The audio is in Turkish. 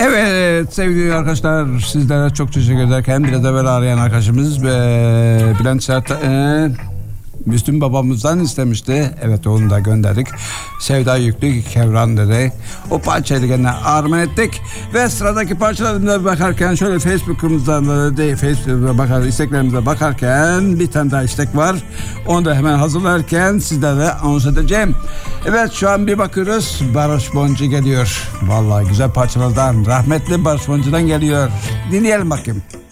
Evet sevgili arkadaşlar, sizlere çok teşekkür ederken biraz evvel arayan arkadaşımız Bülent Sert Müslüm babamızdan istemişti. Evet, onu da gönderdik. Sevda Yüklü Kevran dedi. O parçayı gene armağan ettik. Ve sıradaki parçalarımıza bakarken şöyle Facebook'umuzdan değil, Facebook'a bakar, isteklerimize bakarken bir tane daha istek var. Onu da hemen hazırlarken sizlere anons edeceğim. Evet, şu an bir bakıyoruz. Barış Boncu geliyor. Vallahi güzel parçalardan, rahmetli Barış Boncu'dan geliyor. Dinleyelim bakayım.